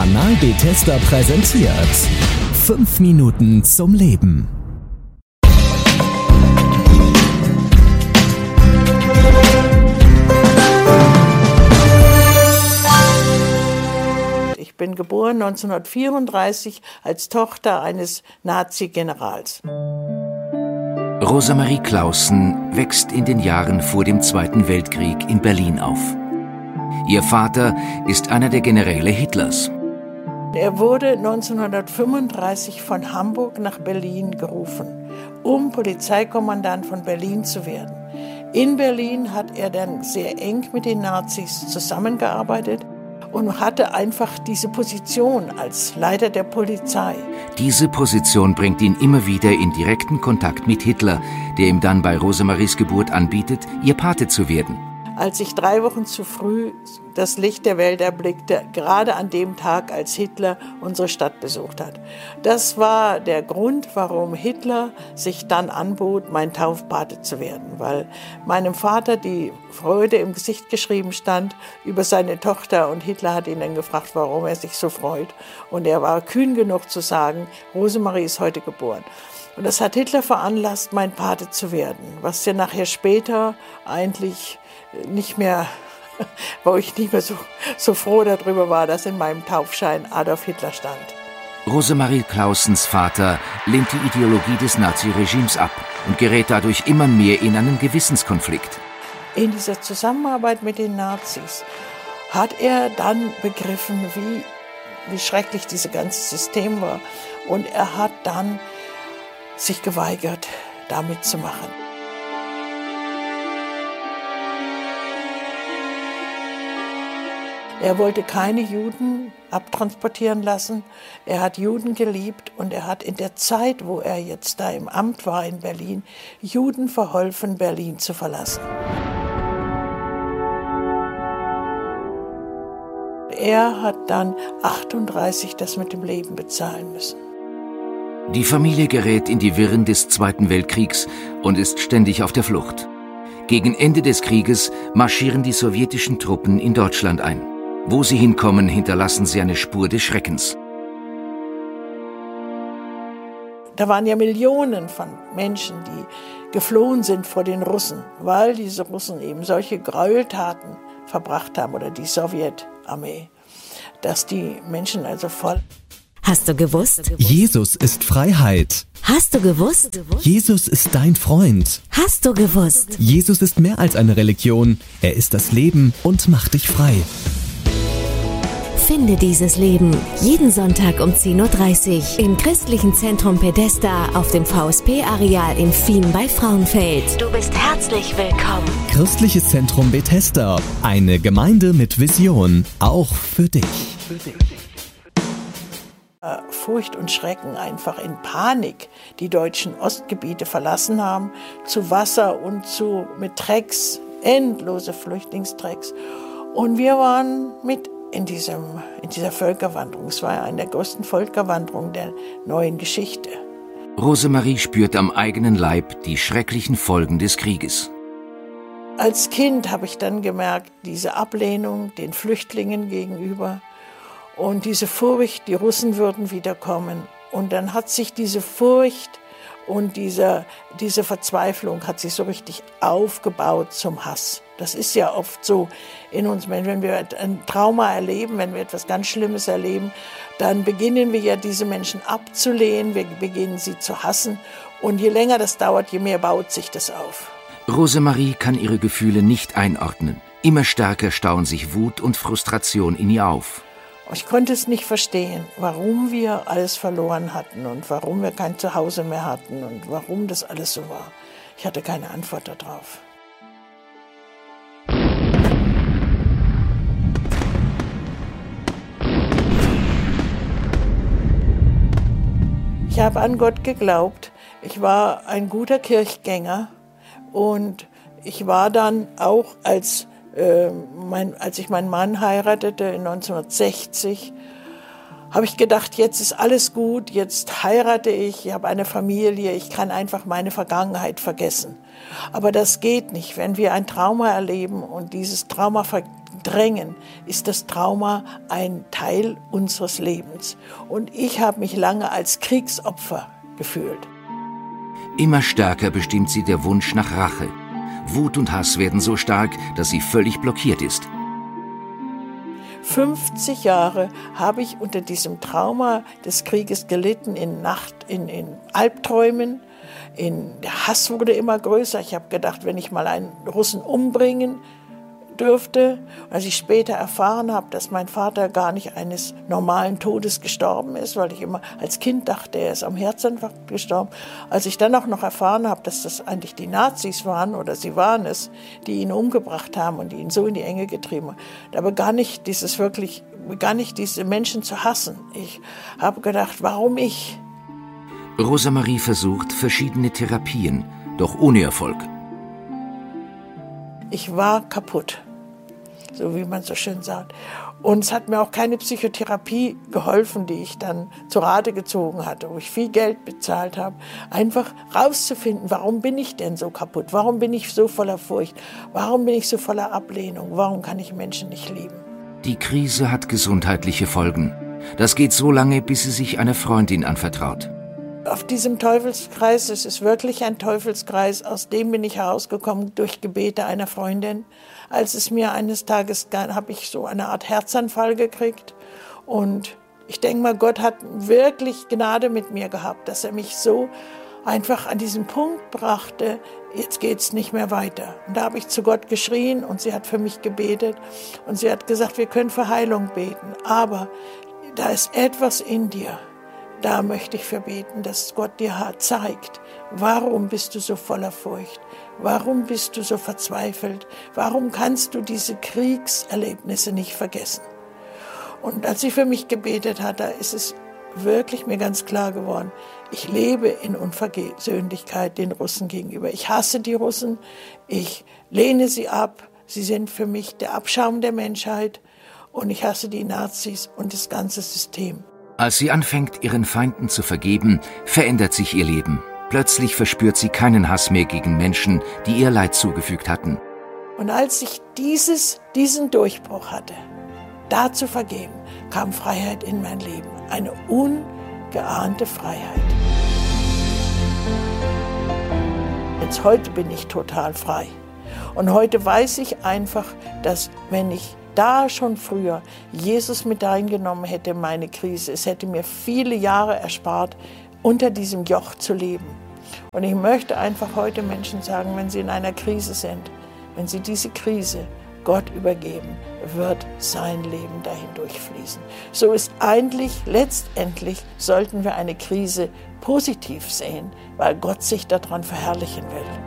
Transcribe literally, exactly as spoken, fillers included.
Kanal Bethesda präsentiert fünf Minuten zum Leben. Ich bin geboren neunzehnhundertvierunddreißig als Tochter eines Nazi-Generals. Rosemarie Claussen wächst in den Jahren vor dem Zweiten Weltkrieg in Berlin auf. Ihr Vater ist einer der Generäle Hitlers. Er wurde neunzehnhundertfünfunddreißig von Hamburg nach Berlin gerufen, um Polizeikommandant von Berlin zu werden. In Berlin hat er dann sehr eng mit den Nazis zusammengearbeitet und hatte einfach diese Position als Leiter der Polizei. Diese Position bringt ihn immer wieder in direkten Kontakt mit Hitler, der ihm dann bei Rosemaries Geburt anbietet, ihr Pate zu werden. Als ich drei Wochen zu früh das Licht der Welt erblickte, gerade an dem Tag, als Hitler unsere Stadt besucht hat. Das war der Grund, warum Hitler sich dann anbot, mein Taufpate zu werden, weil meinem Vater die Freude im Gesicht geschrieben stand über seine Tochter, und Hitler hat ihn dann gefragt, warum er sich so freut. Und er war kühn genug zu sagen, Rosemarie ist heute geboren. Und das hat Hitler veranlasst, mein Pate zu werden, was ja nachher später eigentlich nicht mehr, wo ich nicht mehr so, so froh darüber war, dass in meinem Taufschein Adolf Hitler stand. Rosemarie Claussens Vater lehnt die Ideologie des Naziregimes ab und gerät dadurch immer mehr in einen Gewissenskonflikt. In dieser Zusammenarbeit mit den Nazis hat er dann begriffen, wie, wie schrecklich dieses ganze System war. Und er hat dann sich geweigert, damit zu machen. Er wollte keine Juden abtransportieren lassen. Er hat Juden geliebt und er hat in der Zeit, wo er jetzt da im Amt war in Berlin, Juden verholfen, Berlin zu verlassen. Er hat dann achtunddreißig das mit dem Leben bezahlen müssen. Die Familie gerät in die Wirren des Zweiten Weltkriegs und ist ständig auf der Flucht. Gegen Ende des Krieges marschieren die sowjetischen Truppen in Deutschland ein. Wo sie hinkommen, hinterlassen sie eine Spur des Schreckens. Da waren ja Millionen von Menschen, die geflohen sind vor den Russen, weil diese Russen eben solche Gräueltaten verbracht haben, oder die Sowjetarmee, dass die Menschen also voll... Hast du gewusst? Jesus ist Freiheit. Hast du gewusst? Jesus ist dein Freund. Hast du gewusst? Jesus ist mehr als eine Religion. Er ist das Leben und macht dich frei. Finde dieses Leben jeden Sonntag um zehn Uhr dreißig im Christlichen Zentrum Bethesda auf dem V S P-Areal in Fien bei Frauenfeld. Du bist herzlich willkommen. Christliches Zentrum Bethesda. Eine Gemeinde mit Vision. Auch für dich. Für dich. Furcht und Schrecken, einfach in Panik die deutschen Ostgebiete verlassen haben, zu Wasser und zu mit Trecks, endlose Flüchtlingstrecks. Und wir waren mit in, diesem, in dieser Völkerwanderung. Es war ja eine der größten Völkerwanderungen der neuen Geschichte. Rosemarie spürt am eigenen Leib die schrecklichen Folgen des Krieges. Als Kind habe ich dann gemerkt, diese Ablehnung den Flüchtlingen gegenüber, und diese Furcht, die Russen würden wiederkommen. Und dann hat sich diese Furcht und diese, diese Verzweiflung hat sich so richtig aufgebaut zum Hass. Das ist ja oft so in uns, wenn wir ein Trauma erleben, wenn wir etwas ganz Schlimmes erleben, dann beginnen wir ja diese Menschen abzulehnen, wir beginnen sie zu hassen. Und je länger das dauert, je mehr baut sich das auf. Rosemarie kann ihre Gefühle nicht einordnen. Immer stärker stauen sich Wut und Frustration in ihr auf. Ich konnte es nicht verstehen, warum wir alles verloren hatten und warum wir kein Zuhause mehr hatten und warum das alles so war. Ich hatte keine Antwort darauf. Ich habe an Gott geglaubt. Ich war ein guter Kirchgänger und ich war dann auch als Mein, als ich meinen Mann heiratete in neunzehnhundertsechzig, habe ich gedacht, jetzt ist alles gut, jetzt heirate ich, ich habe eine Familie, ich kann einfach meine Vergangenheit vergessen. Aber das geht nicht, wenn wir ein Trauma erleben und dieses Trauma verdrängen, ist das Trauma ein Teil unseres Lebens. Und ich habe mich lange als Kriegsopfer gefühlt. Immer stärker bestimmt sie der Wunsch nach Rache. Wut und Hass werden so stark, dass sie völlig blockiert ist. fünfzig Jahre habe ich unter diesem Trauma des Krieges gelitten, in Nacht, in, in Albträumen. In, der Hass wurde immer größer. Ich habe gedacht, wenn ich mal einen Russen umbringen dürfte. Als ich später erfahren habe, dass mein Vater gar nicht eines normalen Todes gestorben ist, weil ich immer als Kind dachte, er ist am Herzinfarkt gestorben. Als ich dann auch noch erfahren habe, dass das eigentlich die Nazis waren, oder sie waren es, die ihn umgebracht haben und ihn so in die Enge getrieben haben, da begann ich dieses wirklich, begann ich diese Menschen zu hassen. Ich habe gedacht, warum ich? Rosemarie versucht verschiedene Therapien, doch ohne Erfolg. Ich war kaputt, so wie man so schön sagt. Und es hat mir auch keine Psychotherapie geholfen, die ich dann zu Rate gezogen hatte, wo ich viel Geld bezahlt habe, einfach rauszufinden, warum bin ich denn so kaputt? Warum bin ich so voller Furcht? Warum bin ich so voller Ablehnung? Warum kann ich Menschen nicht lieben? Die Krise hat gesundheitliche Folgen. Das geht so lange, bis sie sich einer Freundin anvertraut. Auf diesem Teufelskreis, es ist wirklich ein Teufelskreis, aus dem bin ich herausgekommen durch Gebete einer Freundin. Als es mir eines Tages, habe ich so eine Art Herzanfall gekriegt und ich denke mal, Gott hat wirklich Gnade mit mir gehabt, dass er mich so einfach an diesen Punkt brachte, jetzt geht's nicht mehr weiter. Und da habe ich zu Gott geschrien und sie hat für mich gebetet und sie hat gesagt, wir können für Heilung beten, aber da ist etwas in dir. Da möchte ich verbeten, dass Gott dir zeigt, warum bist du so voller Furcht? Warum bist du so verzweifelt? Warum kannst du diese Kriegserlebnisse nicht vergessen? Und als sie für mich gebetet hat, da ist es wirklich mir ganz klar geworden, ich lebe in Unversöhnlichkeit den Russen gegenüber. Ich hasse die Russen, ich lehne sie ab, sie sind für mich der Abschaum der Menschheit und ich hasse die Nazis und das ganze System. Als sie anfängt, ihren Feinden zu vergeben, verändert sich ihr Leben. Plötzlich verspürt sie keinen Hass mehr gegen Menschen, die ihr Leid zugefügt hatten. Und als ich dieses, diesen Durchbruch hatte, da zu vergeben, kam Freiheit in mein Leben. Eine ungeahnte Freiheit. Jetzt heute bin ich total frei. Und heute weiß ich einfach, dass wenn ich da schon früher Jesus mit reingenommen hätte in meine Krise, es hätte mir viele Jahre erspart, unter diesem Joch zu leben. Und ich möchte einfach heute Menschen sagen, wenn sie in einer Krise sind, wenn sie diese Krise Gott übergeben, wird sein Leben dahin durchfließen. So ist eigentlich, letztendlich sollten wir eine Krise positiv sehen, weil Gott sich daran verherrlichen will.